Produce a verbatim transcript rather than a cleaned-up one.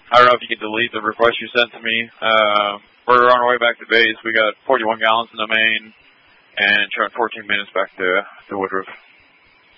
I don't know if you can delete the request you sent to me. Uh, we're on our way back to base. We got forty-one gallons in the main and showing fourteen minutes back to, to Woodruff.